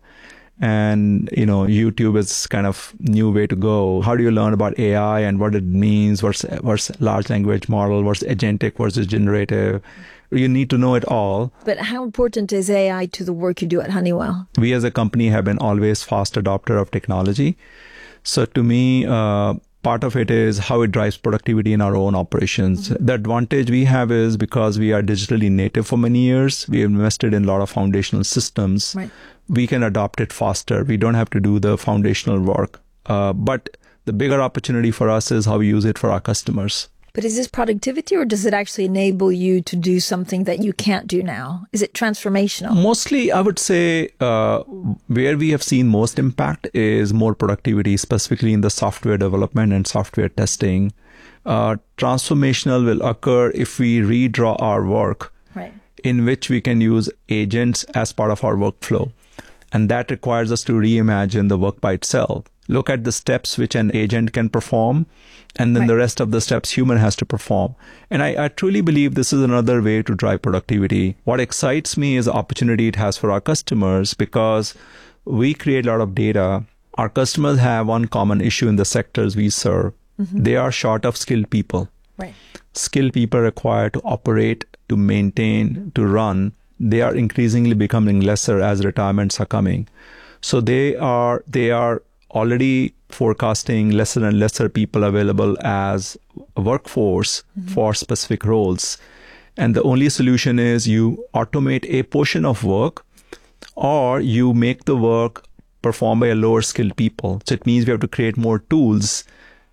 And, you know, YouTube is kind of new way to go. How do you learn about A I and what it means? What's, what's large language model? What's agentic versus generative? You need to know it all. But how important is A I to the work you do at Honeywell? We as a company have been always fast adopter of technology. So to me, uh, part of it is how it drives productivity in our own operations. Mm-hmm. The advantage we have is because we are digitally native for many years, we invested in a lot of foundational systems. Right. We can adopt it faster. We don't have to do the foundational work. Uh, but the bigger opportunity for us is how we use it for our customers. But is this productivity, or does it actually enable you to do something that you can't do now? Is it transformational? Mostly, I would say uh, where we have seen most impact is more productivity, specifically in the software development and software testing. Uh, transformational will occur if we redraw our work, right, in which we can use agents as part of our workflow. And that requires us to reimagine the work by itself. Look at the steps which an agent can perform, and then right. the rest of the steps human has to perform. And I, I truly believe this is another way to drive productivity. What excites me is the opportunity it has for our customers, because we create a lot of data. Our customers have one common issue in the sectors we serve. Mm-hmm. They are short of skilled people. Right. Skilled people required to operate, to maintain, to run. They are increasingly becoming lesser as retirements are coming. So they are they are already forecasting lesser and lesser people available as a workforce mm-hmm. for specific roles. And the only solution is you automate a portion of work, or you make the work performed by a lower skilled people. So it means we have to create more tools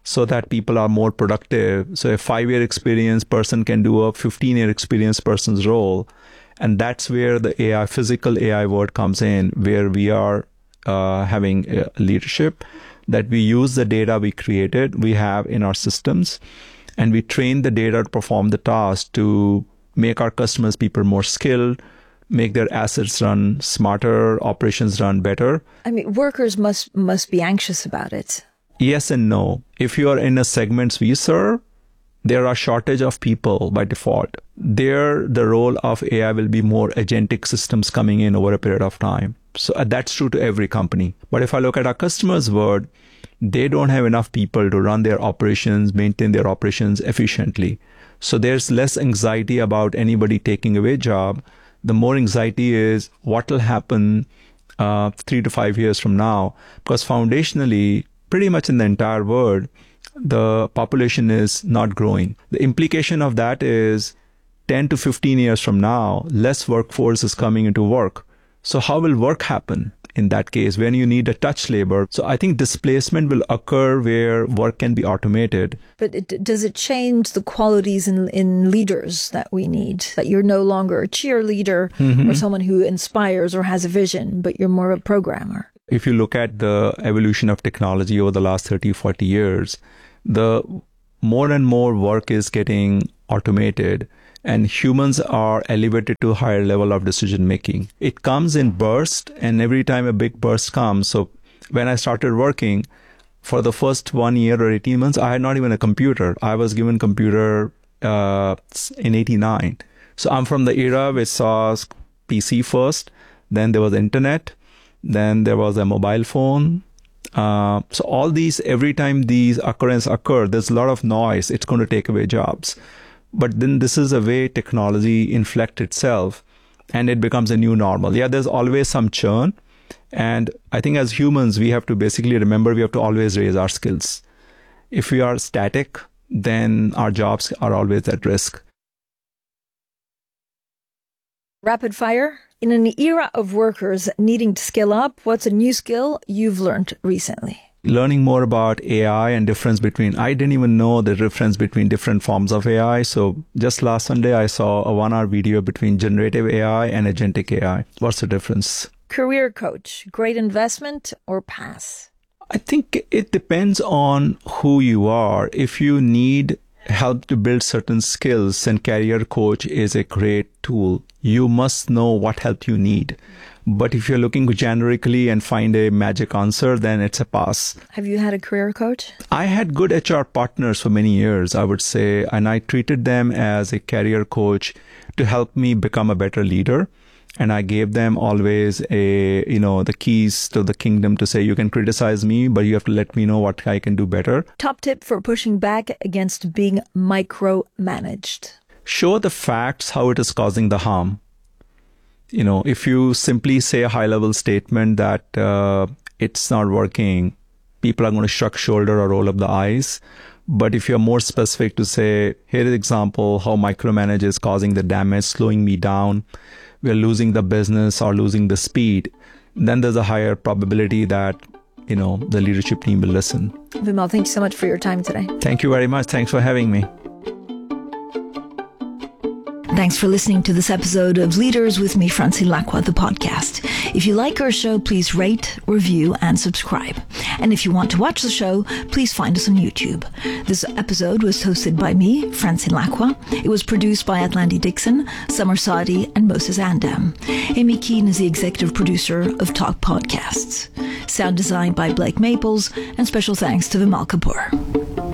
so that people are more productive. So a five-year experienced person can do a fifteen-year experienced person's role. And that's where the A I, physical A I word comes in, where we are uh, having uh, leadership, that we use the data we created, we have in our systems, and we train the data to perform the task to make our customers' people more skilled, make their assets run smarter, operations run better. I mean, workers must must be anxious about it. Yes and no. If you are in the segments we serve, there are shortage of people by default. There, the role of A I will be more agentic systems coming in over a period of time. So uh, that's true to every company. But if I look at our customers' world, they don't have enough people to run their operations, maintain their operations efficiently. So there's less anxiety about anybody taking away a job. The more anxiety is what will happen uh, three to five years from now. Because foundationally, pretty much in the entire world, the population is not growing. The implication of that is ten to fifteen years from now, less workforce is coming into work. So how will work happen in that case when you need a touch labor? So I think displacement will occur where work can be automated. But it, does it change the qualities in, in leaders that we need? That you're no longer a cheerleader mm-hmm. or someone who inspires or has a vision, but you're more a programmer? If you look at the evolution of technology over the last thirty, forty years, the more and more work is getting automated and humans are elevated to a higher level of decision making. It comes in bursts, and every time a big burst comes. So when I started working, for the first one year or eighteen months, I had not even a computer. I was given computer uh, in eighty-nine. So I'm from the era which saw P C first, then there was internet, then there was a mobile phone. Uh, so all these, every time these occurrences occur, there's a lot of noise. It's going to take away jobs. But then this is a way technology inflects itself and it becomes a new normal. Yeah, there's always some churn. And I think as humans, we have to basically remember we have to always raise our skills. If we are static, then our jobs are always at risk. Rapid fire. In an era of workers needing to skill up, what's a new skill you've learned recently? Learning more about A I and difference between, I didn't even know the difference between different forms of A I. So just last Sunday, I saw a one hour video between generative A I and agentic A I. What's the difference? Career coach, great investment or pass? I think it depends on who you are. If you need help to build certain skills, and career coach is a great tool. You must know what help you need. But if you're looking generically and find a magic answer, then it's a pass. Have you had a career coach? I had good H R partners for many years, I would say, and I treated them as a career coach to help me become a better leader. And I gave them always a, you know, the keys to the kingdom to say, you can criticize me, but you have to let me know what I can do better. Top tip for pushing back against being micromanaged. Show the facts how it is causing the harm. You know, if you simply say a high-level statement that uh, it's not working, people are going to shrug shoulder or roll up the eyes. But if you're more specific to say, here is an example how micromanage is causing the damage, slowing me down, we're losing the business or losing the speed, then there's a higher probability that, you know, the leadership team will listen. Vimal, thank you so much for your time today. Thank you very much. Thanks for having me. Thanks for listening to this episode of Leaders with me, Francine Lacqua, the podcast. If you like our show, please rate, review, and subscribe. And if you want to watch the show, please find us on YouTube. This episode was hosted by me, Francine Lacqua. It was produced by Atlanti Dixon, Summer Sadi, and Moses Andam. Amy Keene is the executive producer of Talk Podcasts. Sound design by Blake Maples, and special thanks to Vimal Kapoor.